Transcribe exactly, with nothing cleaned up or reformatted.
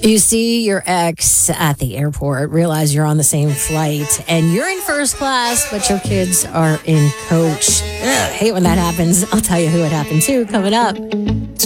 You see your ex at the airport, realize you're on the same flight, and you're in first class, but your kids are in coach. Ugh, hate when that happens. I'll tell you who it happened to coming up.